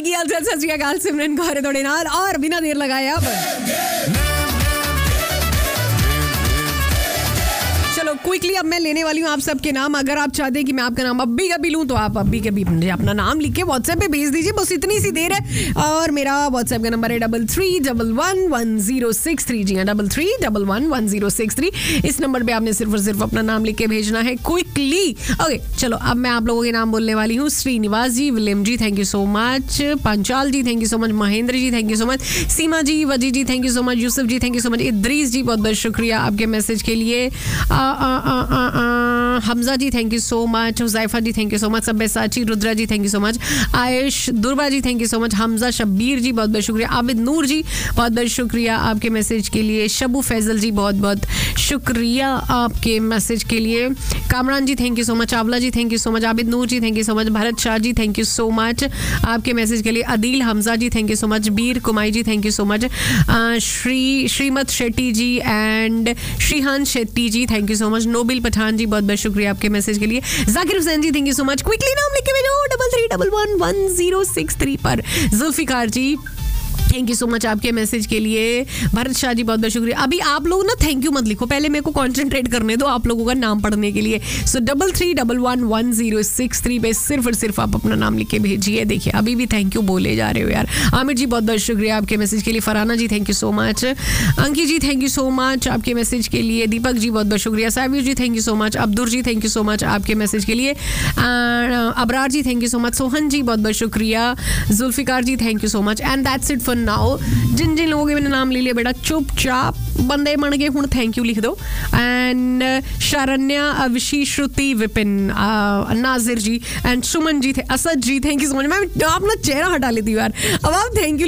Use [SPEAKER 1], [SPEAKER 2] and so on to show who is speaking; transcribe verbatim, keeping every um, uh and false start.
[SPEAKER 1] की हाल चाल, सत श्री अकाल, सिमरन कौर है थोड़े नाल और बिना देर लगाए अब चलो क्विकली अब मैं लेने वाली हूँ आप सबके नाम। अगर आप चाहते हैं कि मैं आपका नाम अब्बी कभी लूँ तो आप अब्बी कभी मुझे अपना नाम लिख के व्हाट्सएप पे भेज दीजिए, बस इतनी सी देर है। और मेरा व्हाट्सएप का नंबर है double three double one one zero six three G हाँ double three double one one zero six three इस नंबर पे आपने सिर्फ और सिर्फ अपना नाम लिख के भेजना है क्विकली। ओके चलो अब मैं आप लोगों के नाम बोलने वाली हूँ। श्रीनिवास जी, William ji thank you so much, Panchal ji thank you so much, Mahendra ji thank you so much, सीमा जी, वजी जी thank you so much, Yusuf ji thank you so much, Idris जी बहुत बहुत शुक्रिया आपके मैसेज के लिए, आ, आ, आ, आ, हमजा जी thank you so much, Huzaifa ji thank you so much, Sabyasachi, Rudra ji thank you so much, Ayush, Durba ji thank you so much, Hamza, Shabbir जी बहुत बहुत शुक्रिया, आबिद नूर जी बहुत बहुत शुक्रिया आपके मैसेज के लिए, शबू फैजल जी बहुत बहुत शुक्रिया आपके मैसेज के लिए, कामरान जी थैंक यू सो मच, आवला जी thank you so much, Abid Noor ji thank you so much, Bharat Shah ji thank you so much आपके मैसेज के लिए, अदील हमजा जी thank you so much, Bir कुमाई ji thank you so much, Shri Shrimad Shetty ji and श्रीहान Shetty ji thank you so much, noble Pathan जी बहुत बहुत शुक्रिया आपके message के लिए, जाकिर हुसैन जी thank you so much, quickly नाम लिख के भेजो double three double one one zero six three पर, जुल्फिकार जी थैंक यू सो मच आपके मैसेज के लिए, भरत शाह जी बहुत बहुत शुक्रिया। अभी आप लोग ना थैंक यू मत लिखो, पहले मेरे को कंसंट्रेट करने दो आप लोगों का नाम पढ़ने के लिए। सो double three double one one zero six three पे सिर्फ और सिर्फ आप अपना नाम लिख के भेजिए। देखिए अभी भी थैंक यू बोले जा रहे हो यार। आमिर जी बहुत बहुत शुक्रिया आपके मैसेज के लिए, फराना जी थैंक यू सो मच, अंकी जी थैंक यू सो मच आपके मैसेज के लिए, दीपक जी बहुत बहुत शुक्रिया, साबिर जी thank you so much, Abdul ji thank you so much आपके मैसेज के लिए, अबरार जी thank you so much, Sohan जी बहुत बहुत शुक्रिया, जुल्फिकार जी thank you so much and that's it for now. जिन जिन लोगों के मैंने नाम ले लिया बेटा चुपचाप बंदे बन गए हूँ थैंक यू लिख दो। And Sharanya, Avishi, Shruti, Vipin, नाजिर ji and Suman ji थे, असद जी थैंक यू सो मच। मैं अपना चेहरा हटा लेती हूँ यार, अब आप थैंक यू